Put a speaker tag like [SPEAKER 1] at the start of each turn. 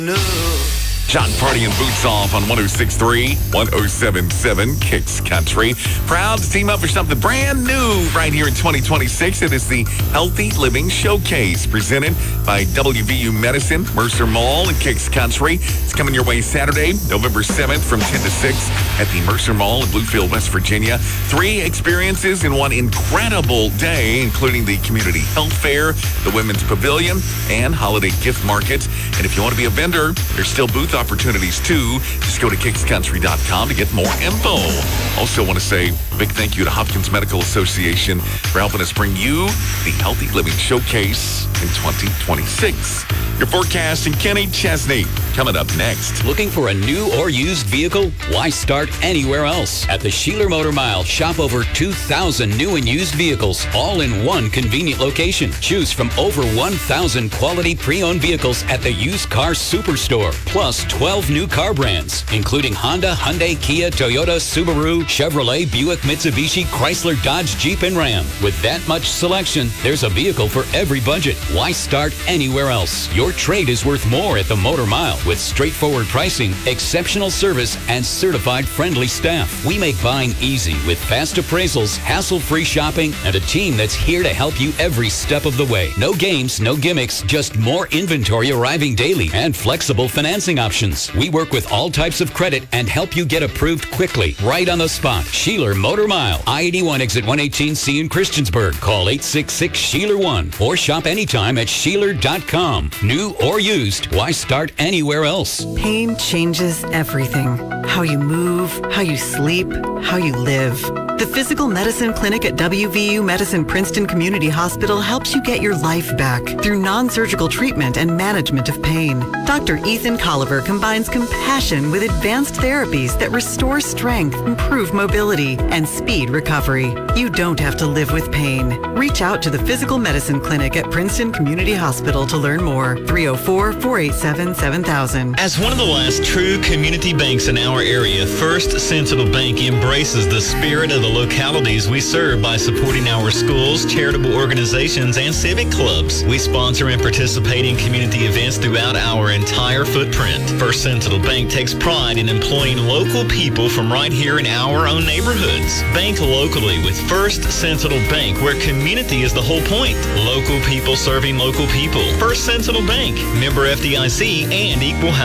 [SPEAKER 1] John Party and Boots Off on 106.3, 107.7 Kicks Country. Proud to team up for something brand new right here in 2026. It is the Healthy Living Showcase presented by WVU Medicine, Mercer Mall, and Kicks Country. It's coming your way Saturday, November 7th from 10 to 6 at the Mercer Mall in Bluefield, West Virginia. 3 experiences in one incredible day, including the Community Health Fair, the Women's Pavilion, and Holiday Gift Market. And if you want to be a vendor, there's still booth opportunities too. Just go to kickscountry.com to get more info. Also want to say a big thank you to Hopkins Medical Association for helping us bring you the Healthy Living Showcase in 2026. Your forecast and Kenny Chesney coming up next.
[SPEAKER 2] Looking for a new or used vehicle? Why start anywhere else? At the Sheeler Motor Mile, shop over 2,000 new and used vehicles, all in one convenient location. Choose from over 1,000 quality pre-owned vehicles at the Used Car Superstore, plus 12 new car brands, including Honda, Hyundai, Kia, Toyota, Subaru, Chevrolet, Buick, Mitsubishi, Chrysler, Dodge, Jeep, and Ram. With that much selection, there's a vehicle for every budget. Why start anywhere else? Your trade is worth more at the Motor Mile with straightforward pricing, exceptional service, and certified friendly staff. We make buying easy with fast appraisals, hassle-free shopping, and a team that's here to help you every step of the way. No games, no gimmicks, just more inventory arriving daily and flexible financing options. We work with all types of credit and help you get approved quickly, right on the spot. Sheeler Motor Mile, I-81 exit 118C in Christiansburg. Call 866-SHEELER1 or shop anytime at Sheeler.com. New or used, why start anywhere else?
[SPEAKER 3] Pain changes everything. How you move, how you sleep, how you live. The Physical Medicine Clinic at WVU Medicine Princeton Community Hospital helps you get your life back through non-surgical treatment and management of pain. Dr. Ethan Colliver combines compassion with advanced therapies that restore strength, improve mobility, and speed recovery. You don't have to live with pain. Reach out to the Physical Medicine Clinic at Princeton Community Hospital to learn more. 304-487-7000.
[SPEAKER 4] As one of the last true community banks in our area, First Sentinel Bank embraces the spirit of the localities we serve by supporting our schools, charitable organizations, and civic clubs. We sponsor and participate in community events throughout our entire footprint. First Sentinel Bank takes pride in employing local people from right here in our own neighborhoods. Bank locally with First Sentinel Bank, where community is the whole point. Local people serving local people. First Sentinel Bank, member FDIC and equal housing.